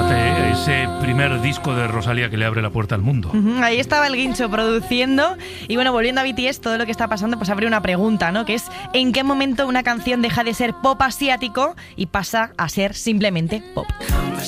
ese primer disco de Rosalía que le abre la puerta al mundo. Ahí estaba el Guincho produciendo. Y bueno, volviendo a BTS, todo lo que está pasando, pues abre una pregunta, ¿no? Que es, ¿en qué momento una canción deja de ser pop asiático y pasa a ser simplemente pop?